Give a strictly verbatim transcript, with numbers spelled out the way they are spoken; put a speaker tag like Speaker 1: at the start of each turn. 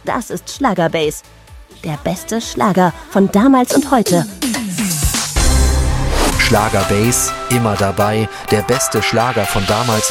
Speaker 1: Das ist Schlagerbase. Der beste Schlager von damals und heute.
Speaker 2: Schlagerbase, immer dabei. Der beste Schlager von damals